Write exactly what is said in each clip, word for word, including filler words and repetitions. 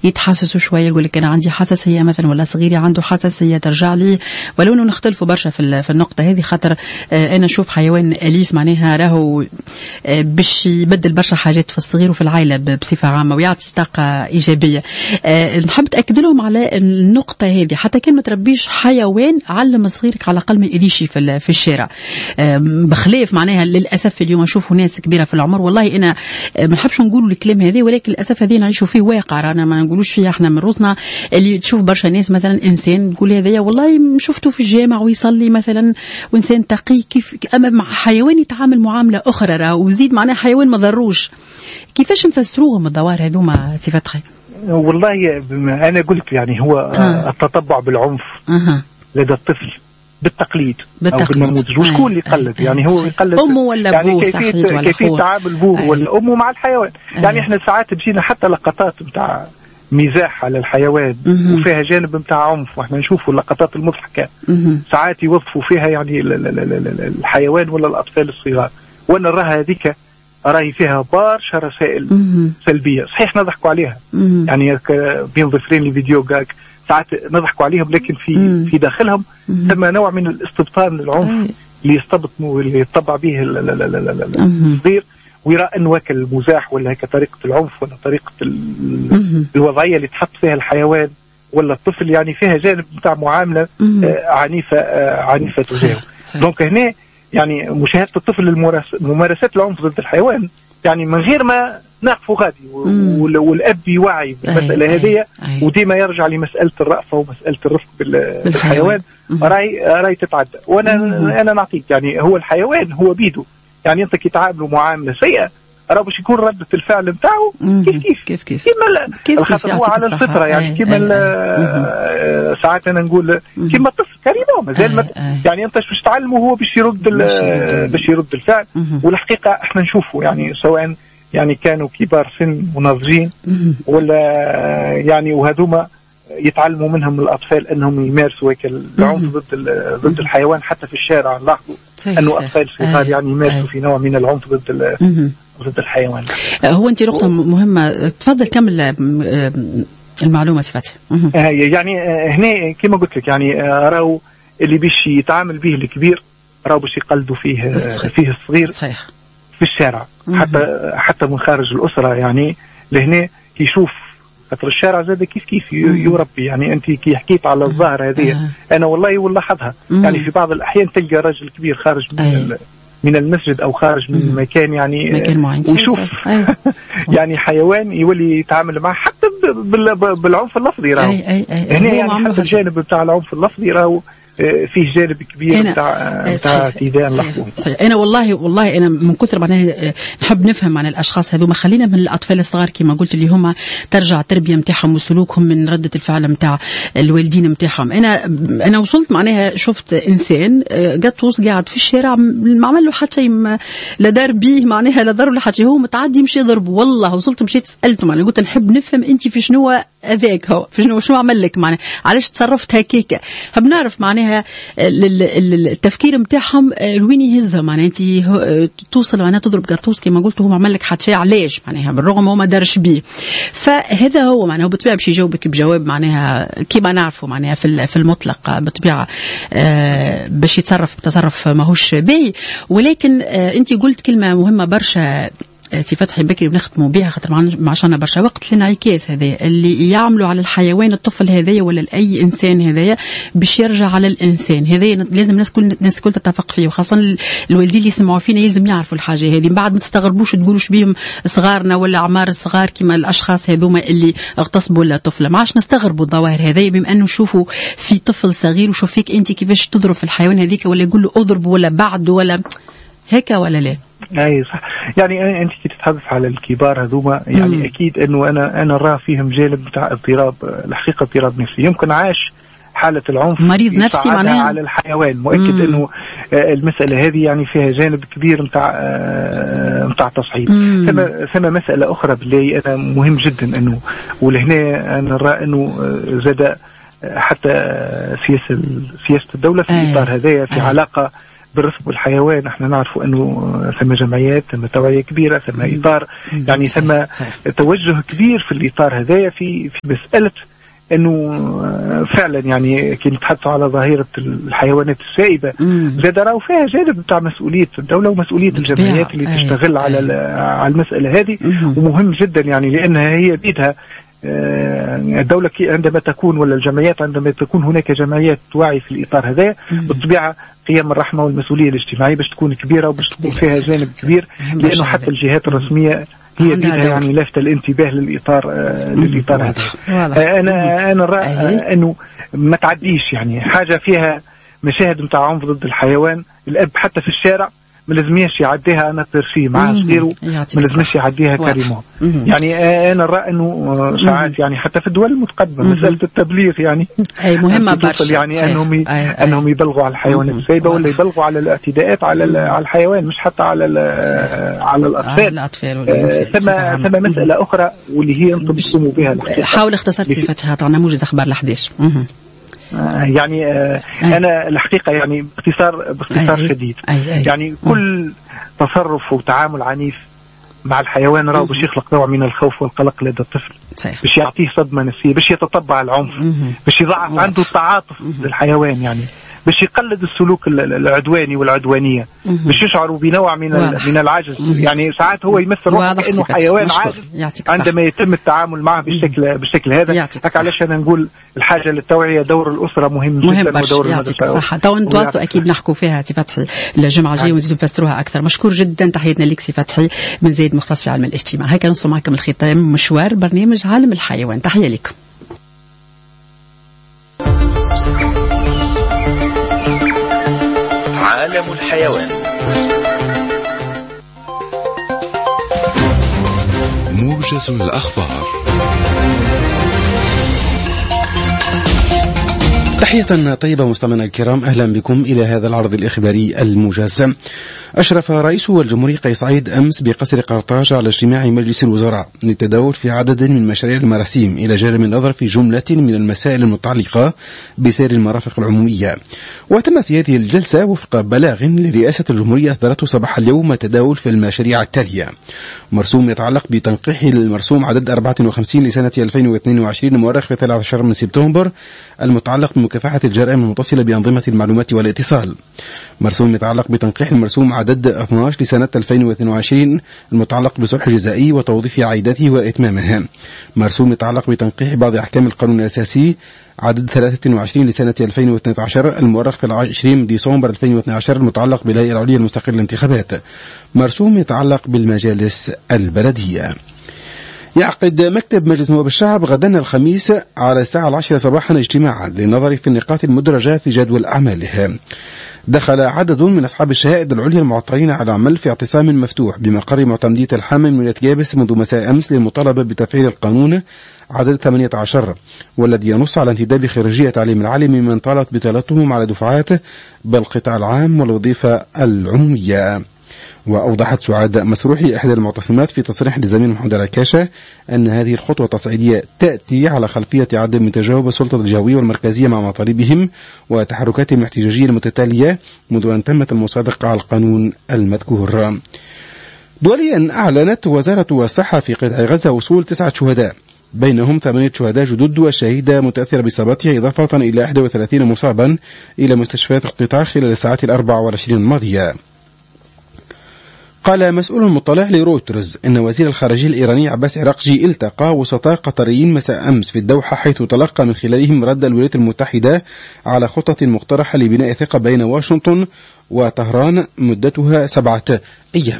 يتحسسوا شويه، يقول لك انا عندي حساسيه مثلا، ولا صغيري عنده حساسيه ترجع لي. ولو انه نختلفوا برشا في في النقطه هذه، خاطر انا نشوف حيوان اليف معناها راهو باش يبدل برشا حاجات في الصغير وفي العائله بصفه عامه ويعطي طاقه ايجابيه. نحب تاكد لهم على النقطه هذه، حتى كان ما تربيش حيوان علم صغيرك على الاقل ما يأذيش في في الشارع، بخلاف معناها للاسف اليوم نشوفوا ناس كبيره في العمر. والله انا ما نحبش نقولوا الكلام هذا، ولكن للاسف هذه نعيشوا فيه واقع، رانا ما نقولوش فيه احنا من روسنا. اللي تشوف برشا ناس مثلا انسان تقول هذايا والله شفته في الجامع ويصلي مثلا وانسان تقي، كيف اما مع حيوان يتعامل معامله اخرى راه وزيد معناها حيوان ما ضروش. كيفاش نفسروهم الظواهر هذوما سي فتحي؟ والله انا قلت يعني هو آه. التطبع بالعنف آه. لدى الطفل بالتقليد, بالتقليد. او بالنموذج. وشكون اللي يقلد؟ يعني هو يقلد امه ولا يعني ابوه، كيفيه كيفيه تعامل ابوه ولا امه مع الحيوان. يعني احنا ساعات تجينا حتى لقطات نتاع مزاح على الحيوان مم. وفيها جانب نتاع عنف، واحنا نشوفوا اللقطات المضحكه ساعات يوظفوا فيها يعني الحيوان ولا الاطفال الصغار، وانا نراها هذيك راهي فيها برشا رسائل مم. سلبيه. صحيح نضحكوا عليها، مم. يعني بين ضفرين الفيديو جاك ساعات نضحكوا عليهم، لكن في مم. في داخلهم ثم نوع من الاستبطان للعنف اللي يستبطنوا اللي يطبع به الصغير، ويرى انه هيك المزاح ولا هيك طريقه العنف ولا طريقه الوضعيه اللي تحط فيها الحيوان ولا الطفل، يعني فيها جانب بتاع معامله آه عنيفه آه عنيفه تجاهه. دونك هنا يعني مشاهده الطفل لممارسات العنف ضد الحيوان يعني من غير ما نقفوا غادي، والاب يوعي بالمساله هذه، وديما يرجع لمساله الرأفه ومساله الرفق بالحيوان راي راي تتعدى. وانا انا نعطيك يعني هو الحيوان هو بيده، يعني انت كي تعامله معامله سيئه راه باش يكون ردة الفعل نتاعو كيف كيف كيف كيف كيما الخطر هو على الفطره، يعني كيما ساعات انا نقول كيما الطفل كريمه مازال يعني انت باش تعلمه هو باش يرد باش يرد الفعل. والحقيقه احنا نشوفوا يعني سواء يعني كانوا كبار سن وناضجين ولا يعني وهذوما يتعلموا منهم الاطفال انهم يمارسوا هيك العنف ضد ضد الحيوان. حتى في الشارع نلاحظوا انه اطفال صغار يعني يمارسوا في نوع من العنف ضد ضد الحيوان. هو انت نقطه مهمه، تفضل كمل المعلومه صفاتي. يعني هنا كما قلت لك يعني راهو اللي باش يتعامل به الكبير راهو باش يقلدوا فيه فيه الصغير صحيح في الشارع. حتى حتى من خارج الاسره يعني لهنا يشوف خاطر الشارع زاد كيف كيف يربي. يعني انت كي حكيت على الظاهره هذه انا والله ولاحظها، يعني في بعض الاحيان تلقى رجل كبير خارج من من المسجد او خارج من مكان يعني مكان ويشوف يعني حيوان يولي يتعامل معه حتى بالعنف اللفظي. راهو هنا يعني حتى الجانب بتاع العنف اللفظي راهو فيه جانب كبير بتاع بتاع اعتداء لحظه. انا والله والله انا من كثر معناها نحب نفهم عن الاشخاص هذوما. خلينا من الاطفال الصغار كما قلت اللي هما ترجع التربيه نتاعهم وسلوكهم من رده الفعل نتاع الوالدين نتاعهم. انا انا وصلت معناها شفت انسان قطوس قاعد في الشارع ما عمل له حتى شيء، لا دار بيه معناها لا ضر له حتى شيء، هو متعدي مشي يضربه. والله وصلت مشيت سالته معناها قلت نحب نفهم انت في شنو اذاك، هو في شنو شنو عمل لك معناها علاش تصرفت هكاك. حب نعرف معناها التفكير نتاعهم لوين يهزها. معناها انت توصل معناها تضرب قطوس كما قلت هو ما عمل لك حتى شيء علاش معناها بالرغم هو ما دارش بيه. فهذا هو معناها بالطبيعه باش يجاوبك بجواب معناها كما نعرفه معناها في في المطلق بالطبيعه باش يتصرف بتصرف ماهوش باهي. ولكن انت قلت كلمه مهمه برشا سي فتحي بكري بنختموا بها خاطر ما عشان برشا وقت الانعكاس هذا اللي يعملوا على الحيوان الطفل هذايا ولا لاي انسان هذايا باش يرجع على الانسان هذايا. لازم الناس كل الناس كل تتفق فيه، وخاصه الوالدين اللي يسمعوا فينا لازم يعرفوا الحاجه هذه. من بعد ما تستغربوش تقولوش بهم صغارنا ولا اعمار الصغار كما الاشخاص هذوما اللي اغتصبوا ولا طفله. ما عادش نستغربوا الظواهر هذايا بما انه نشوفوا في طفل صغير وشوف فيك انت كيفاش تضرب في الحيوان هذيك ولا يقول له اضرب ولا بعد ولا هيك ولا لا. اي صح. يعني انت كي تتحدث على الكبار هذوما يعني مم. اكيد انه انا انا نرى فيهم جانب بتاع اضطراب، الحقيقه اضطراب نفسي. يمكن عاش حاله العنف مريض نفسي معناها على الحيوان. مؤكد مم. انه المساله هذه يعني فيها جانب كبير نتاع نتاع تصعيد. ثم ثم مساله اخرى بالله انا مهم جدا انه ولهنا انا نرى انه زاد حتى سياسه سياسه الدوله في الاطار هذايا في أي. علاقه بالرفق بالحيوان. احنا نعرف انه ثم جمعيات، ثم توعية كبيرة، ثم اطار يعني ثم توجه كبير في الاطار هذايا في في مسألة انه فعلا يعني كي نتحدثوا على ظاهرة الحيوانات السائبة زاد راهو فيها جانب بتاع مسؤولية الدولة ومسؤولية الجمعيات اللي أي تشتغل أي على على المسألة هذه. ومهم جدا يعني لأنها هي بيدها الدولة عندما تكون ولا الجمعيات عندما تكون هناك جمعيات توعي في الإطار هذا بالطبيعة قيم الرحمة والمسؤولية الاجتماعية باش تكون كبيرة وباش تكون فيها جانب كبير، لأنه حتى الجهات الرسمية هي بيدها يعني لافتة الانتباه للإطار آه للإطار هذا. آه أنا أنا رأي أنه ما تعديش يعني حاجة فيها مشاهد متاع عنف ضد الحيوان. الأب حتى في الشارع ما لازمش يعديها أنا ترشي مع صغيره، ما لازمش يعديها كريمه. يعني أنا رأي إنه ساعات يعني حتى في الدول المتقدمة مسألة التبليغ يعني أي مهمة برشا يعني أنهم أي أنهم يبلغوا على الحيوانات السائبة ولا يبلغوا على الاعتداءات على على الحيوان مش حتى على على الأطفال. الأطفال ثم ثم مسألة أخرى واللي هي أنتم تقوموا بها. حاول اختصار صفتها تعطينا موجز أخبار الأحداث. يعني آه أنا الحقيقة يعني باختصار باختصار أي شديد أي أي يعني كل تصرف وتعامل عنيف مع الحيوان راهو باش يخلق نوع من الخوف والقلق لدى الطفل، باش يعطيه صدمة نفسية، باش يتطبع العنف، باش يضعف عنده التعاطف للحيوان، يعني باش يقلد السلوك العدواني والعدوانية، باش يشعروا بنوع من من العجز. يعني ساعات هو يمثل روحه كأنه حيوان عاجز عندما يتم التعامل معه بالشكل بالشكل هذا. هكا علاش انا نقول الحاجة للتوعية دور الأسرة مهم, مهم جدا ودور المدرسة. صح. تو نتواصلوا أكيد نحكوا فيها سي فتحي الجمعة الجاية ونزيدوا نفسروها أكثر. مشكور جدا، تحياتنا لك سي فتحي من زايد مختص في علم الاجتماع. هيك نوصل معكم الختام مشوار برنامج عالم الحيوان. تحية لكم. عالم الحيوان. موجز الأخبار. تحية طيبة مستمعينا الكرام، أهلا بكم إلى هذا العرض الإخباري الموجز. أشرف رئيس الجمهورية قيس سعيد أمس بقصر قرطاج على اجتماع مجلس الوزراء للتداول في عدد من مشاريع المراسيم إلى جانب النظر في جملة من المسائل المتعلقة بسير المرافق العمومية. وتم في هذه الجلسة وفق بلاغ لرئاسة الجمهورية أصدرته صباح اليوم التداول في المشاريع التالية: مرسوم يتعلق بتنقيح المرسوم عدد أربعة وخمسين لسنة ألفين واثنين وعشرين المؤرخ في ثلاثة عشر من سبتمبر المتعلق بمكافحة الجرائم المتصلة بأنظمة المعلومات والاتصال. مرسوم يتعلق بتنقيح المرسوم عدد اثني عشر لسنة ألفين واثنين وعشرين المتعلق بصلح جزائي وتوظيف عائدته وإتمامه. مرسوم يتعلق بتنقيح بعض أحكام القانون الأساسي عدد ثلاثة وعشرين لسنة ألفين واثنين عشر المؤرخ في عشرين ديسمبر ألفين واثنين عشر المتعلق بالهيئة العليا المستقلة للانتخابات. مرسوم يتعلق بالمجالس البلدية. يعقد مكتب مجلس نواب الشعب غدا الخميس على الساعة العاشرة صباحا اجتماعا للنظر في النقاط المدرجة في جدول أعماله. دخل عدد من أصحاب الشهائد العليا المعطلين على عمل في اعتصام مفتوح بمقر معتمدية الحامل من يابس منذ مساء أمس للمطالبة بتفعيل القانون عدد ثمانية عشر، والذي ينص على انتداب خريجية تعليم العالي ممن طالت بطلتهم على دفعات بالقطاع العام والوظيفة العمومية. وأوضحت سعاد مسروحي إحدى المعتصمات في تصريح لزميل محمد العكاشة أن هذه الخطوة التصعيدية تأتي على خلفية عدم تجاوب السلطة الجهوية والمركزية مع مطالبهم وتحركاتهم الاحتجاجية المتتالية منذ أن تمت المصادقة على القانون المذكور. دوليا أعلنت وزارة الصحة في قطاع غزة وصول تسعة شهداء، بينهم ثمانية شهداء جدد والشهيدة متأثرة بإصابتها، إضافة إلى واحد وثلاثين مصابا إلى مستشفيات القطاع خلال الساعات الأربع والعشرين الماضية. قال مسؤول مطلع لرويترز إن وزير الخارجية الإيراني عباس عراقجي التقى وسطاء قطريين مساء أمس في الدوحة، حيث تلقى من خلالهم رد الولايات المتحدة على خطة مقترحة لبناء ثقة بين واشنطن وطهران مدتها سبعة أيام.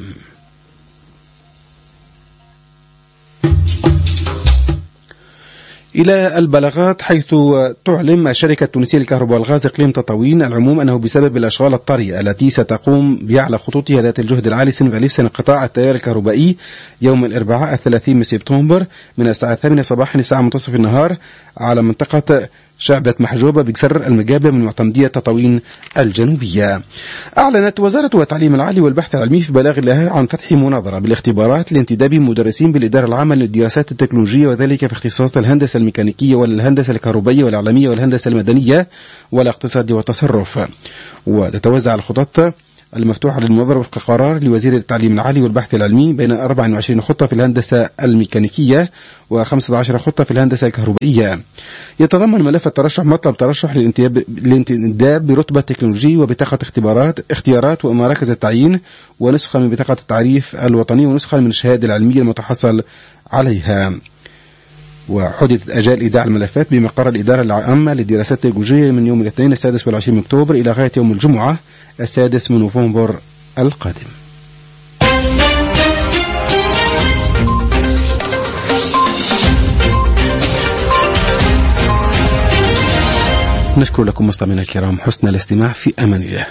إلى البلاغات، حيث تعلم الشركة التونسية للكهرباء والغاز إقليم تطاوين العموم أنه بسبب الأشغال الطارئة التي ستقوم بها على خطوطها ذات الجهد العالي سنغاليف سينقطع التيار الكهربائي يوم الأربعاء الثلاثين من سبتمبر من الساعة الثامنة صباحا للساعة منتصف النهار على منطقة شعبة محجوبة بكسر المجابة من معتمدية تطاوين الجنوبية. أعلنت وزارة التعليم العالي والبحث العلمي في بلاغ لها عن فتح مناظرة بالاختبارات لانتداب مدرسين بالإدارة العامة للدراسات التكنولوجية، وذلك في اختصاصات الهندسة الميكانيكية والهندسة الكهربائية والإعلامية والهندسة المدنية والاقتصاد والتصرف. وتتوزع الخطط المفتوحة للمناظرة وفق قرار لوزير التعليم العالي والبحث العلمي بين أربعة وعشرين خطة في الهندسة الميكانيكية وخمسة عشر خطة في الهندسة الكهربائية. يتضمن ملف الترشح مطلب ترشح للانتداب برتبة تكنولوجي وبطاقة اختبارات اختيارات ومراكز التعيين ونسخة من بطاقة التعريف الوطني ونسخة من الشهادة العلمية المتحصل عليها. وحددت أجال إيداع الملفات بمقر الإدارة العامة للدراسات التكنولوجية من يوم الاثنين السادس والعشرين من أكتوبر إلى غاية يوم الجمعة السادس من نوفمبر القادم. نشكر لكم مستمعينا الكرام حسن الاستماع، في أمان الله.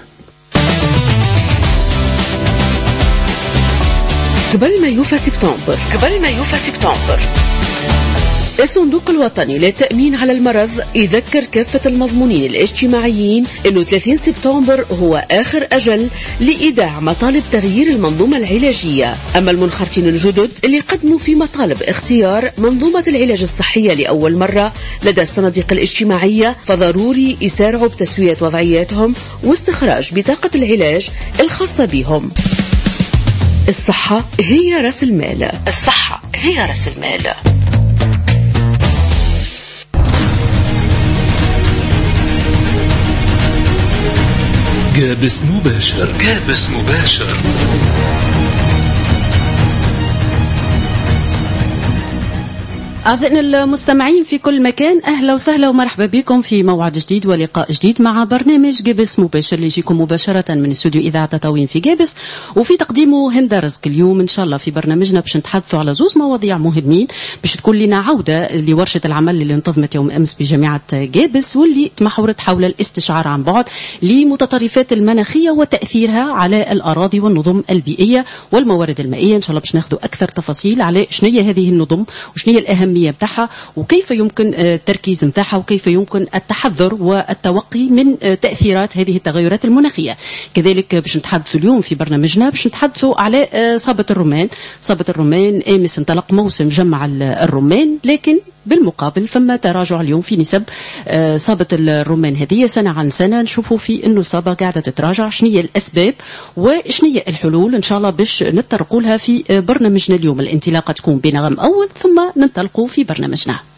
قبل ما يوفى سبتمبر قبل ما يوفى سبتمبر الصندوق الوطني للتأمين على المرض يذكر كافة المضمونين الاجتماعيين أنه ثلاثين سبتمبر هو آخر أجل لإيداع مطالب تغيير المنظومة العلاجية. أما المنخرطين الجدد اللي قدموا في مطالب اختيار منظومة العلاج الصحية لأول مرة لدى الصناديق الاجتماعية فضروري يسارعوا بتسوية وضعياتهم واستخراج بطاقة العلاج الخاصة بهم. الصحة هي رأس المال. الصحة هي رأس المال. جابس مباشر. جابس مباشر. أعزائنا المستمعين في كل مكان، أهلا وسهلا ومرحبا بكم في موعد جديد ولقاء جديد مع برنامج جابس مباشر اللي يجيكم مباشرة من استوديو إذاعة تطاوين في جابس، وفي تقديمه هند رزق. اليوم إن شاء الله في برنامجنا باش نتحدثوا على زوز مواضيع مهمين باش تكون لنا عودة لورشة العمل اللي انتظمت يوم أمس بجامعة جابس واللي تمحورت حول الاستشعار عن بعد لمتطرفات المناخية وتأثيرها على الأراضي والنظم البيئية والموارد المائية. إن شاء الله باش ناخذوا أكثر تفاصيل على شنية هذه النظم وشنية الأهم بتاعها وكيف يمكن التركيز متاعها وكيف يمكن التحذر والتوقي من تأثيرات هذه التغيرات المناخية. كذلك باش نتحدثوا اليوم في برنامجنا باش نتحدثوا على صابة الرمان. صابة الرمان امس انطلق موسم جمع الرمان، لكن بالمقابل فما تراجع اليوم في نسب صابة الرمان هذه سنة عن سنة. نشوفوا في انه الصابة قاعدة تتراجع. شنية الأسباب وشنية الحلول إن شاء الله باش نتطرقوا لها في برنامجنا اليوم. الانطلاقة تكون بنغم أول ثم ننطلقوا في برنامجنا.